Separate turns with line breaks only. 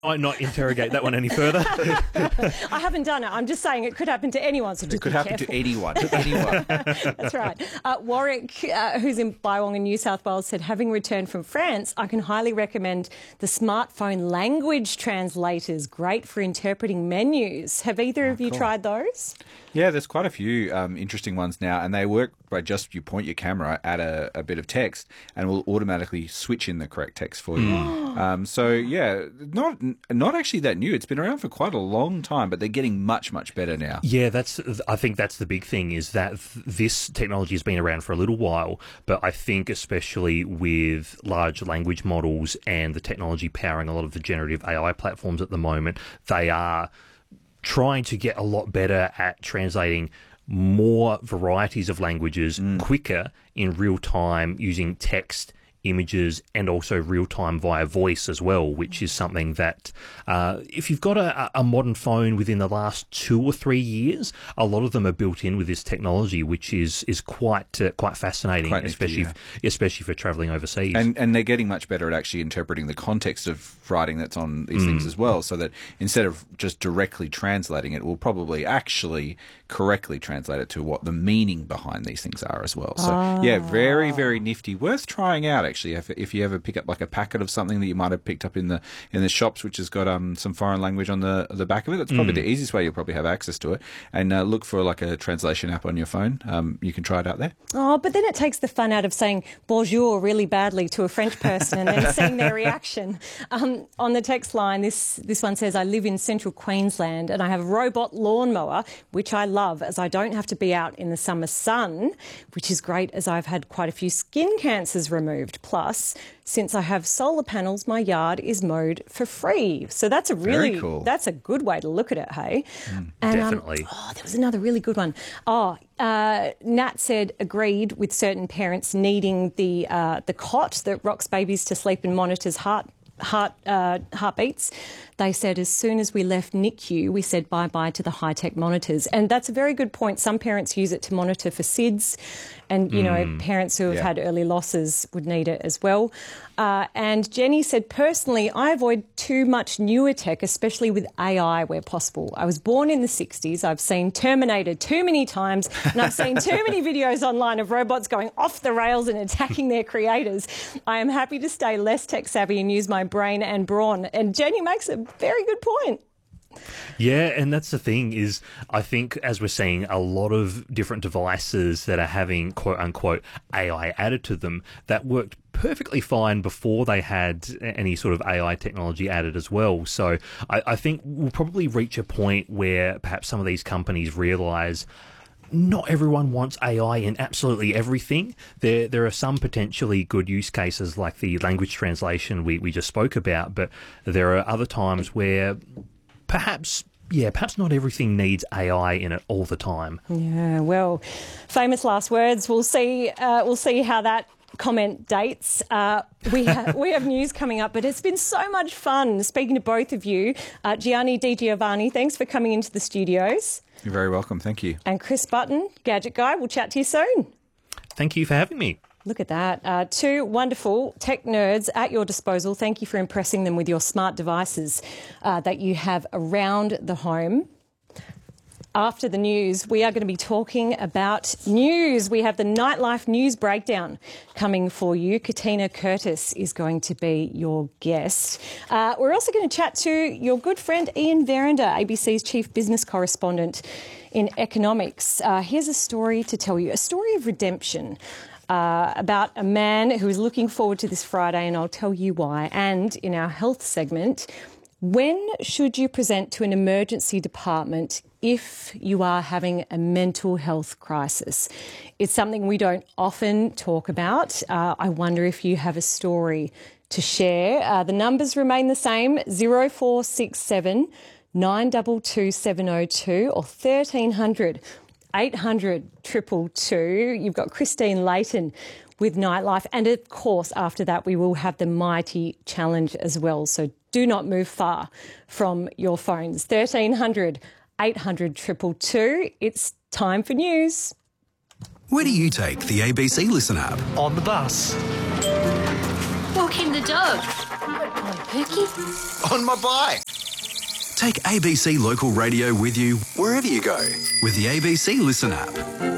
might not interrogate that one any further.
I haven't done it. I'm just saying it could happen to anyone. So just
It could
be
happen
careful.
to anyone. Anyone.
That's right. Warwick, who's in Bywong in New South Wales, said, having returned from France, I can highly recommend the smartphone language translators. Great for interpreting menus. Have either of you tried those?
Yeah, there's quite a few interesting ones now, and they work by just you point your camera at a bit of text and will automatically switch in the correct text for you. So, yeah, not actually that new. It's been around for quite a long time, but they're getting much, much better now.
Yeah, I think that's the big thing, is that this technology has been around for a little while, but I think especially with large language models and the technology powering a lot of the generative AI platforms at the moment, they are trying to get a lot better at translating more varieties of languages quicker in real time using text, images, and also real time via voice as well, which is something that if you've got a modern phone within the last 2 or 3 years, a lot of them are built in with this technology, which is quite fascinating,
Quite nifty,
especially for travelling overseas.
And they're getting much better at actually interpreting the context of writing that's on these things as well, so that instead of just directly translating it, we'll probably actually correctly translate it to what the meaning behind these things are as well. So, yeah, very, very nifty. Worth trying out, actually, if you ever pick up like a packet of something that you might have picked up in the shops, which has got some foreign language on the back of it. That's probably the easiest way you'll probably have access to it. And look for like a translation app on your phone. You can try it out there.
Oh, but then it takes the fun out of saying bonjour really badly to a French person and then seeing their reaction. On the text line, this one says, I live in central Queensland and I have a robot lawnmower, which I love as I don't have to be out in the summer sun, which is great as I've had quite a few skin cancers removed. Plus, since I have solar panels, my yard is mowed for free. So that's a really,
Very cool.
That's a good way to look at it, hey? And,
Definitely.
there was another really good one. Nat said, agreed with certain parents needing the cot that rocks babies to sleep and monitors heartbeats. They said as soon as we left NICU, we said bye-bye to the high-tech monitors. And that's a very good point. Some parents use it to monitor for SIDS and, you know, parents who have had early losses would need it as well. And Jenny said, personally, I avoid too much newer tech, especially with AI where possible. I was born in the 60s. I've seen Terminator too many times and I've seen too many videos online of robots going off the rails and attacking their creators. I am happy to stay less tech savvy and use my brain and brawn. And Jenny makes a very good point.
Yeah, and that's the thing is, I think as we're seeing a lot of different devices that are having quote-unquote AI added to them that worked perfectly fine before they had any sort of AI technology added as well. So I think we'll probably reach a point where perhaps some of these companies realise not everyone wants AI in absolutely everything. There are some potentially good use cases like the language translation we just spoke about, but there are other times where perhaps not everything needs AI in it all the time.
Yeah, well, famous last words. We'll see how that comment dates. We have news coming up, but it's been so much fun speaking to both of you. Gianni Di Giovanni, thanks for coming into the studios.
You're very welcome. Thank you.
And Chris Button, Gadget Guy. We'll chat to you soon.
Thank you for having me.
Look at that. Two wonderful tech nerds at your disposal. Thank you for impressing them with your smart devices that you have around the home. After the news, we are going to be talking about news. We have the Nightlife News Breakdown coming for you. Katina Curtis is going to be your guest. We're also going to chat to your good friend Ian Verinder, ABC's Chief Business Correspondent in Economics. Here's a story to tell you, a story of redemption. About a man who is looking forward to this Friday, and I'll tell you why. And in our health segment, when should you present to an emergency department if you are having a mental health crisis? It's something we don't often talk about. I wonder if you have a story to share. The numbers remain the same, 0467 922 702 or 1300 800 222. You've got Christine Layton with Nightlife. And of course, after that, we will have the Mighty Challenge as well. So do not move far from your phones. 1300 800 222. It's time for news.
Where do you take the ABC Listen app?
On the bus.
Walking the dog.
Perky?
On my bike. Take ABC Local Radio with you wherever you go with the ABC Listen app.